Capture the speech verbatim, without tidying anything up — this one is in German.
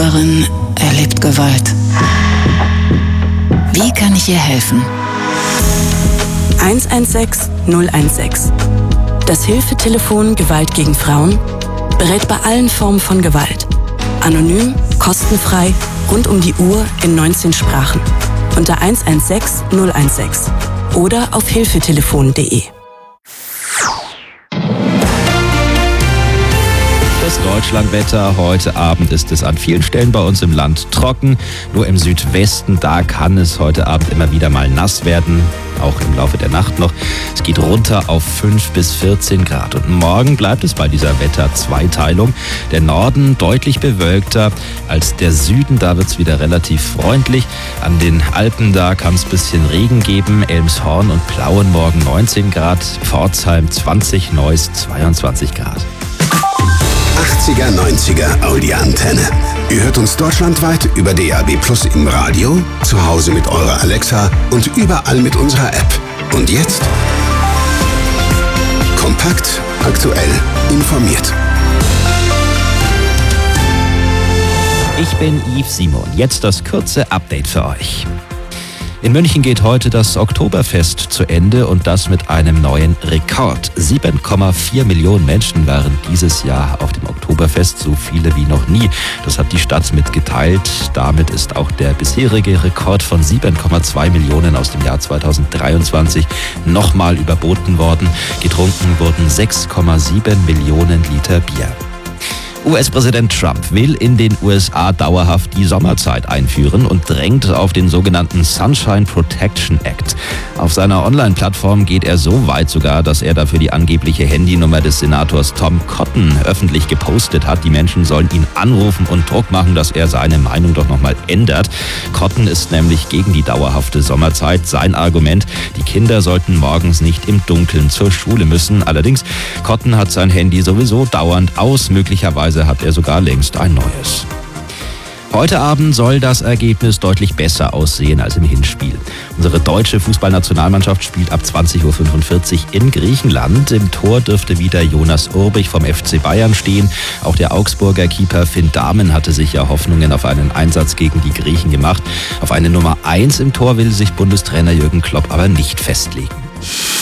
Bürgerin erlebt Gewalt. Wie kann ich ihr helfen? eins eins sechs null eins sechs. Das Hilfetelefon Gewalt gegen Frauen berät bei allen Formen von Gewalt. Anonym, kostenfrei, rund um die Uhr in neunzehn Sprachen. Unter eins eins sechs null eins sechs oder auf hilfetelefon punkt de. Das Deutschlandwetter. Heute Abend ist es an vielen Stellen bei uns im Land trocken. Nur im Südwesten, da kann es heute Abend immer wieder mal nass werden. Auch im Laufe der Nacht noch. Es geht runter auf fünf bis vierzehn Grad. Und morgen bleibt es bei dieser Wetterzweiteilung. Der Norden deutlich bewölkter als der Süden. Da wird es wieder relativ freundlich. An den Alpen, da kann es ein bisschen Regen geben. Elmshorn und Plauen morgen neunzehn Grad. Pforzheim zwanzig, Neuss zweiundzwanzig Grad. achtziger, neunziger Audi-Antenne. Ihr hört uns deutschlandweit über D A B Plus im Radio, zu Hause mit eurer Alexa und überall mit unserer App. Und jetzt? Kompakt, aktuell, informiert. Ich bin Yves Simon. Jetzt das kurze Update für euch. In München geht heute das Oktoberfest zu Ende und das mit einem neuen Rekord. sieben Komma vier Millionen Menschen waren dieses Jahr auf dem Oktoberfest, so viele wie noch nie. Das hat die Stadt mitgeteilt. Damit ist auch der bisherige Rekord von sieben Komma zwei Millionen aus dem Jahr zweitausenddreiundzwanzig nochmal überboten worden. Getrunken wurden sechs Komma sieben Millionen Liter Bier. U S-Präsident Trump will in den U S A dauerhaft die Sommerzeit einführen und drängt auf den sogenannten Sunshine Protection Act. Auf seiner Online-Plattform geht er so weit sogar, dass er dafür die angebliche Handynummer des Senators Tom Cotton öffentlich gepostet hat. Die Menschen sollen ihn anrufen und Druck machen, dass er seine Meinung doch nochmal ändert. Cotton ist nämlich gegen die dauerhafte Sommerzeit. Sein Argument, die Kinder sollten morgens nicht im Dunkeln zur Schule müssen. Allerdings, Cotton hat sein Handy sowieso dauernd aus. Möglicherweise hat er sogar längst ein neues. Heute Abend soll das Ergebnis deutlich besser aussehen als im Hinspiel. Unsere deutsche Fußballnationalmannschaft spielt ab zwanzig Uhr fünfundvierzig in Griechenland. Im Tor dürfte wieder Jonas Urbich vom F C Bayern stehen. Auch der Augsburger Keeper Finn Dahmen hatte sich ja Hoffnungen auf einen Einsatz gegen die Griechen gemacht. Auf eine Nummer eins im Tor will sich Bundestrainer Jürgen Klopp aber nicht festlegen.